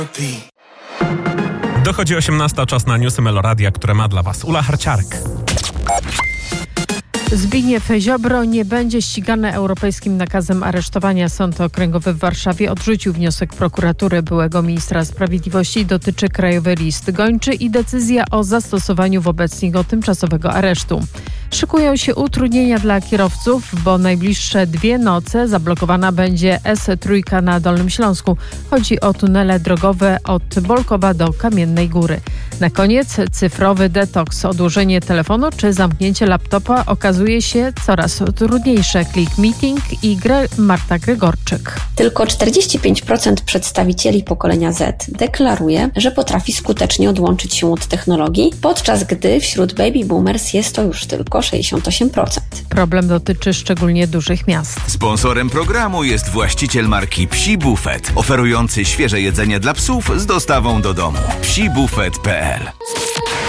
Dochodzi 18, czas na newsy Meloradia, które ma dla Was Ula Harciarek. Zbigniew Ziobro nie będzie ścigany europejskim nakazem aresztowania. Sąd Okręgowy w Warszawie odrzucił wniosek prokuratury byłego ministra sprawiedliwości. Dotyczy Krajowy List Gończy i decyzja o zastosowaniu wobec niego tymczasowego aresztu. Szykują się utrudnienia dla kierowców, bo najbliższe 2 noce zablokowana będzie S3 na Dolnym Śląsku. Chodzi o tunele drogowe od Bolkowa do Kamiennej Góry. Na koniec cyfrowy detoks, odłożenie telefonu czy zamknięcie laptopa okazuje się coraz trudniejsze. Click Meeting i Marta Gregorczyk. Tylko 45% przedstawicieli pokolenia Z deklaruje, że potrafi skutecznie odłączyć się od technologii, podczas gdy wśród baby boomers jest to już tylko 68%. Problem dotyczy szczególnie dużych miast. Sponsorem programu jest właściciel marki Psi Buffet, oferujący świeże jedzenie dla psów z dostawą do domu. psibufet.pl